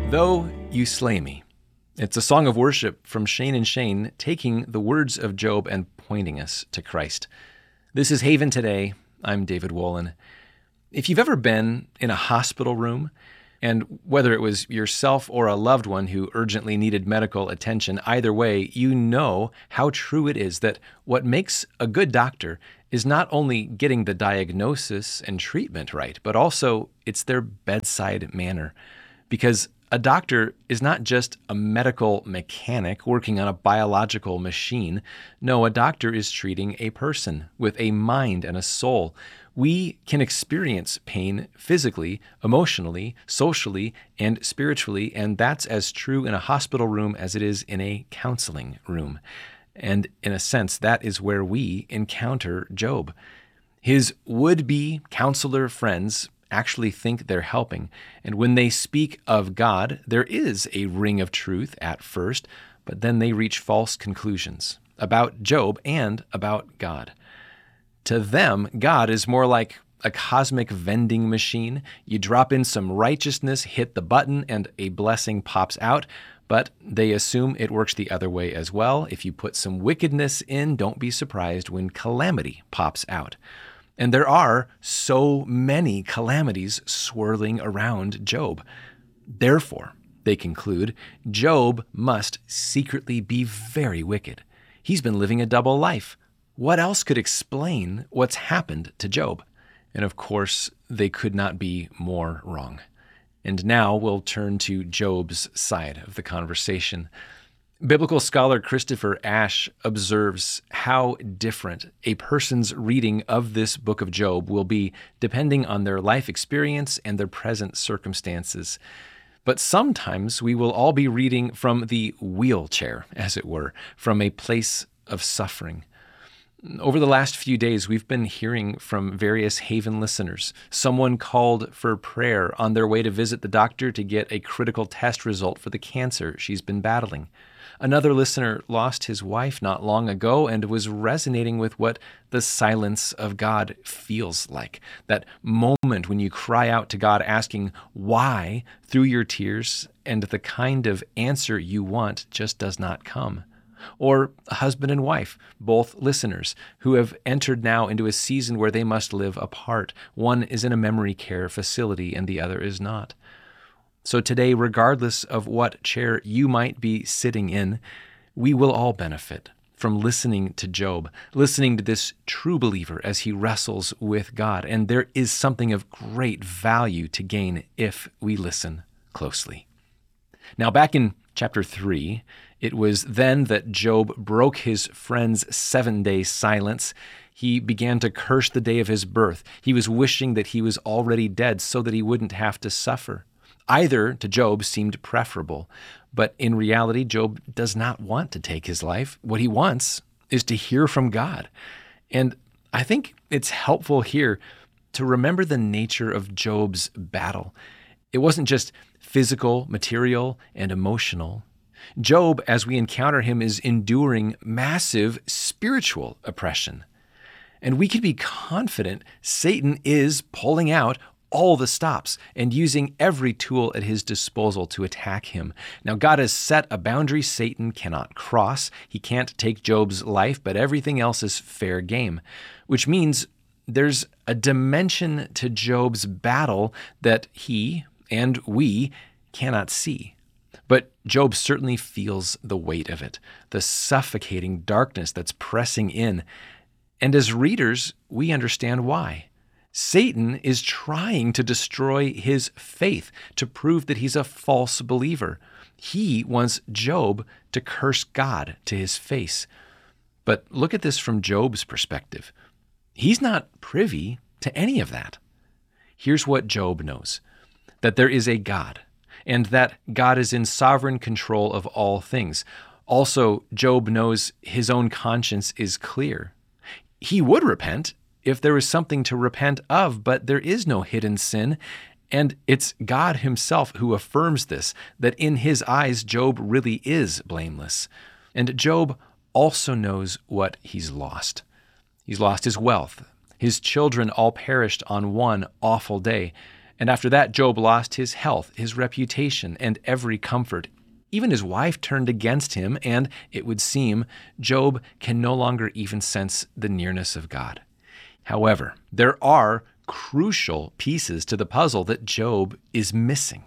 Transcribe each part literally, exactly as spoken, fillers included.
Though You Slay Me. It's a song of worship from Shane and Shane, taking the words of Job and pointing us to Christ. This is Haven Today. I'm David Wolin. If you've ever been in a hospital room, and whether it was yourself or a loved one who urgently needed medical attention, either way, you know how true it is that what makes a good doctor is not only getting the diagnosis and treatment right, but also it's their bedside manner. Because a doctor is not just a medical mechanic working on a biological machine. No, a doctor is treating a person with a mind and a soul. We can experience pain physically, emotionally, socially, and spiritually, and that's as true in a hospital room as it is in a counseling room. And in a sense, that is where we encounter Job. His would-be counselor friends actually think they're helping. And when they speak of God, there is a ring of truth at first, but then they reach false conclusions about Job and about God. To them, God is more like a cosmic vending machine. You drop in some righteousness, hit the button, and a blessing pops out. But they assume it works the other way as well. If you put some wickedness in, don't be surprised when calamity pops out. And there are so many calamities swirling around Job. Therefore, they conclude, Job must secretly be very wicked. He's been living a double life. What else could explain what's happened to Job? And of course, they could not be more wrong. And now we'll turn to Job's side of the conversation. Biblical scholar Christopher Ash observes how different a person's reading of this book of Job will be depending on their life experience and their present circumstances. But sometimes we will all be reading from the wheelchair, as it were, from a place of suffering. Over the last few days, we've been hearing from various Haven listeners. Someone called for prayer on their way to visit the doctor to get a critical test result for the cancer she's been battling. Another listener lost his wife not long ago and was resonating with what the silence of God feels like. That moment when you cry out to God asking why through your tears, and the kind of answer you want just does not come. Or a husband and wife, both listeners, who have entered now into a season where they must live apart. One is in a memory care facility and the other is not. So today, regardless of what chair you might be sitting in, we will all benefit from listening to Job, listening to this true believer as he wrestles with God. And there is something of great value to gain if we listen closely. Now, back in chapter three, it was then that Job broke his friend's seven-day silence. He began to curse the day of his birth. He was wishing that he was already dead so that he wouldn't have to suffer. Either to Job seemed preferable, but in reality, Job does not want to take his life. What he wants is to hear from God. And I think it's helpful here to remember the nature of Job's battle. It wasn't just physical, material, and emotional. Job, as we encounter him, is enduring massive spiritual oppression. And we can be confident Satan is pulling out all the stops and using every tool at his disposal to attack him. Now, God has set a boundary Satan cannot cross. He can't take Job's life, but everything else is fair game, which means there's a dimension to Job's battle that he and we cannot see. But Job certainly feels the weight of it, the suffocating darkness that's pressing in. And as readers, we understand why. Satan is trying to destroy his faith, to prove that he's a false believer. He wants Job to curse God to his face. But look at this from Job's perspective. He's not privy to any of that. Here's what Job knows: that there is a God, and that God is in sovereign control of all things. Also, Job knows his own conscience is clear. He would repent if there was something to repent of, but there is no hidden sin, and it's God himself who affirms this, that in his eyes, Job really is blameless. And Job also knows what he's lost. He's lost his wealth. His children all perished on one awful day. And after that, Job lost his health, his reputation, and every comfort. Even his wife turned against him, and it would seem Job can no longer even sense the nearness of God. However, there are crucial pieces to the puzzle that Job is missing.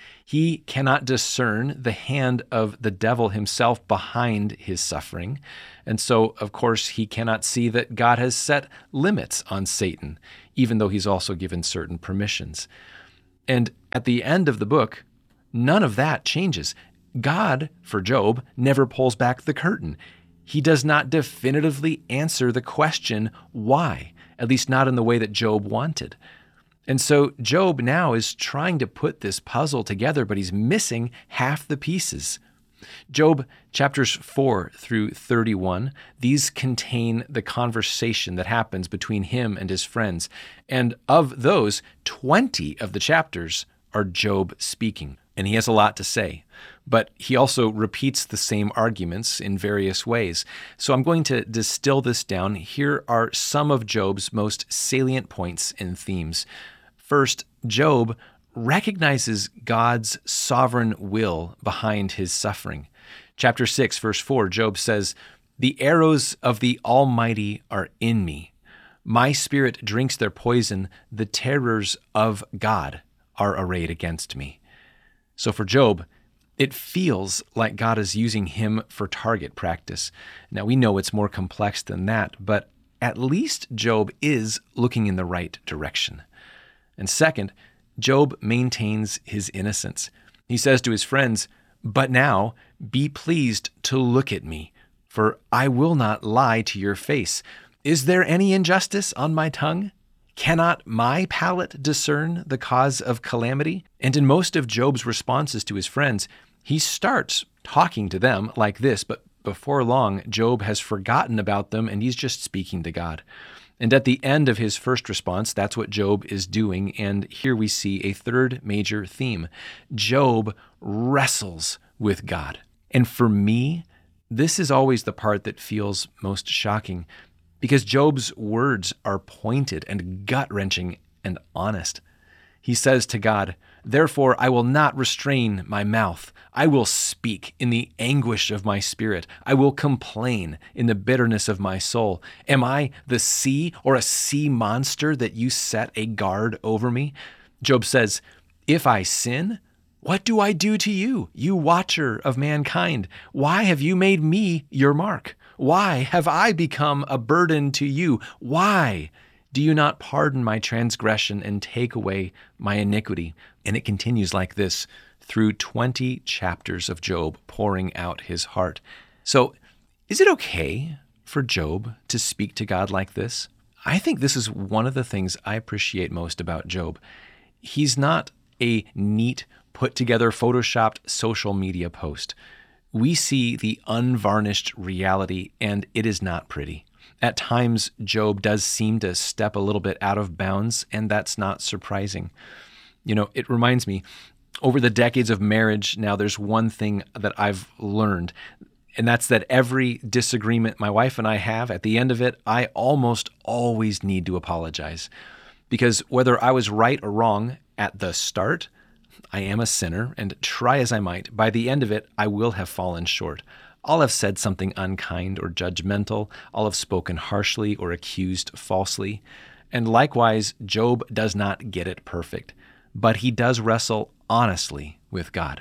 He cannot discern the hand of the devil himself behind his suffering. And so, of course, he cannot see that God has set limits on Satan, even though he's also given certain permissions. And at the end of the book, none of that changes. God, for Job, never pulls back the curtain. He does not definitively answer the question, why? At least not in the way that Job wanted. And so Job now is trying to put this puzzle together, but he's missing half the pieces. Job chapters four through thirty-one, these contain the conversation that happens between him and his friends. And of those, twenty of the chapters are Job speaking. And he has a lot to say. But he also repeats the same arguments in various ways. So I'm going to distill this down. Here are some of Job's most salient points and themes. First, Job recognizes God's sovereign will behind his suffering. Chapter six, verse four, Job says, "The arrows of the Almighty are in me. My spirit drinks their poison. The terrors of God are arrayed against me." So for Job, it feels like God is using him for target practice. Now, we know it's more complex than that, but at least Job is looking in the right direction. And second, Job maintains his innocence. He says to his friends, "But now be pleased to look at me, for I will not lie to your face. Is there any injustice on my tongue? Cannot my palate discern the cause of calamity?" And in most of Job's responses to his friends, he starts talking to them like this, but before long, Job has forgotten about them and he's just speaking to God. And at the end of his first response, that's what Job is doing. And here we see a third major theme. Job wrestles with God. And for me, this is always the part that feels most shocking, because Job's words are pointed and gut-wrenching and honest. He says to God, "Therefore I will not restrain my mouth. I will speak in the anguish of my spirit. I will complain in the bitterness of my soul. Am I the sea or a sea monster that you set a guard over me?" Job says, "If I sin, what do I do to you, you watcher of mankind? Why have you made me your mark? Why have I become a burden to you? Why do you not pardon my transgression and take away my iniquity?" And it continues like this through twenty chapters of Job pouring out his heart. So is it okay for Job to speak to God like this? I think this is one of the things I appreciate most about Job. He's not a neat, put-together, photoshopped social media post. We see the unvarnished reality, and it is not pretty. At times, Job does seem to step a little bit out of bounds, and that's not surprising. You know, it reminds me, over the decades of marriage, now there's one thing that I've learned, and that's that every disagreement my wife and I have, at the end of it, I almost always need to apologize. Because whether I was right or wrong at the start, I am a sinner, and try as I might, by the end of it, I will have fallen short. I'll have said something unkind or judgmental. I'll have spoken harshly or accused falsely. And likewise, Job does not get it perfect, but he does wrestle honestly with God.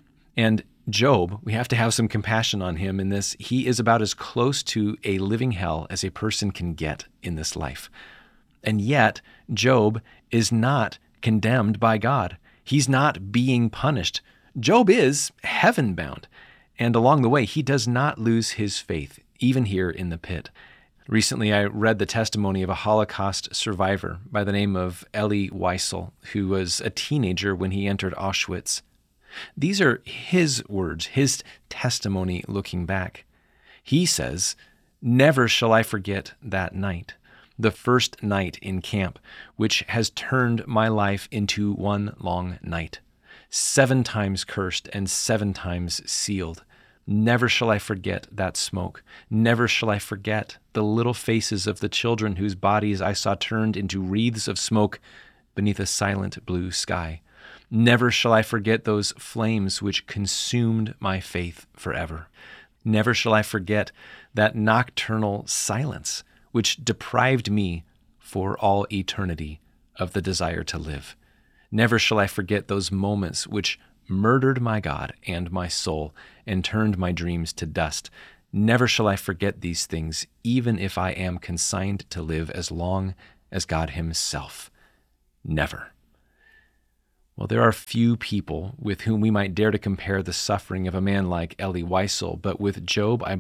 And Job, we have to have some compassion on him in this. He is about as close to a living hell as a person can get in this life. And yet, Job is not condemned by God. He's not being punished. Job is heaven-bound. And along the way, he does not lose his faith, even here in the pit. Recently, I read the testimony of a Holocaust survivor by the name of Elie Wiesel, who was a teenager when he entered Auschwitz. These are his words, his testimony looking back. He says, "Never shall I forget that night, the first night in camp, which has turned my life into one long night, seven times cursed and seven times sealed. Never shall I forget that smoke. Never shall I forget the little faces of the children whose bodies I saw turned into wreaths of smoke beneath a silent blue sky. Never shall I forget those flames which consumed my faith forever. Never shall I forget that nocturnal silence which deprived me for all eternity of the desire to live. Never shall I forget those moments which murdered my God and my soul and turned my dreams to dust. Never shall I forget these things, even if I am consigned to live as long as God himself. Never. Well, there are few people with whom we might dare to compare the suffering of a man like Elie Wiesel, but with Job, I